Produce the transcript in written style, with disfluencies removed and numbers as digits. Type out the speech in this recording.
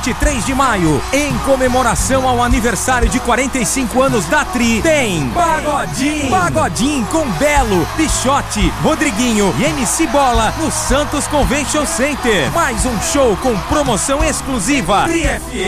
23 de maio, em comemoração ao aniversário de 45 anos da Tri, tem Pagodinho! Pagodinho com Belo, Pichote, Rodriguinho e MC Bola no Santos Convention Center. Mais um show com promoção exclusiva. Tri FM.